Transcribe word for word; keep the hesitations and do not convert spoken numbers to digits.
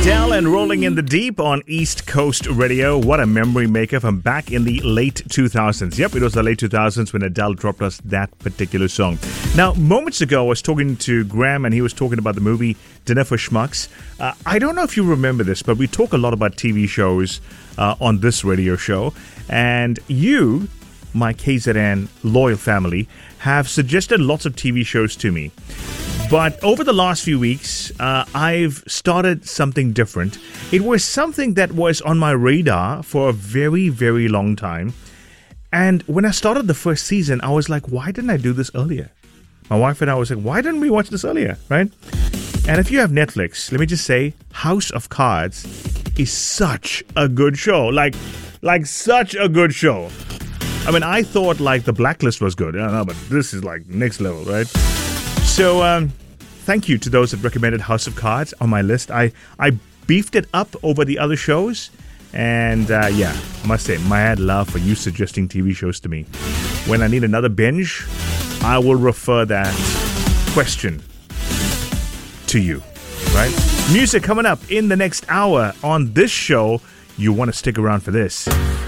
Adele and Rolling in the Deep on East Coast Radio. What a memory maker from back in the late two thousands. Yep, it was the late two thousands when Adele dropped us that particular song. Now, moments ago, I was talking to Graham and he was talking about the movie Dinner for Schmucks. Uh, I don't know if you remember this, but we talk a lot about T V shows uh, on this radio show. And you, my K Z N loyal family, have suggested lots of T V shows to me. But over the last few weeks, uh, I've started something different. It was something that was on my radar for a very, very long time. And when I started the first season, I was like, why didn't I do this earlier? My wife and I was like, why didn't we watch this earlier, right? And if you have Netflix, let me just say, House of Cards is such a good show. Like, like such a good show. I mean, I thought like The Blacklist was good. I don't know, but this is like next level, right? So, um, thank you to those that recommended House of Cards on my list. I, I beefed it up over the other shows. And, uh, yeah, I must say, mad love for you suggesting T V shows to me. When I need another binge, I will refer that question to you, right? Music coming up in the next hour on this show. You want to stick around for this.